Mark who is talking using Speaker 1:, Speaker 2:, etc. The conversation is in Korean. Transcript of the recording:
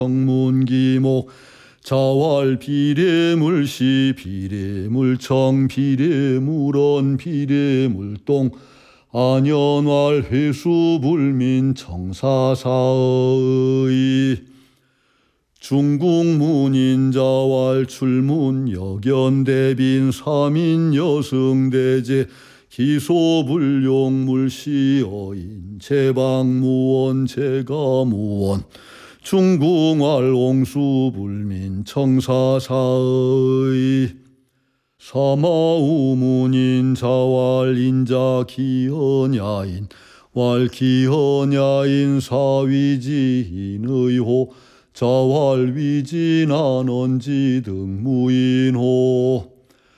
Speaker 1: 정문기목 자왈 비례물시 비례물청 비례물원 비례물동 안연왈 회수불민 청사사의 중국문인자왈 출문여견대빈 삼인여승대제 기소불용물시어인 제방무원 제가무원 중궁왈 옹수불민 청사사의 사마우문인 자왈 인자기언야인 왈기언야인 사위지인의호 자왈 위진안언지 등 무인호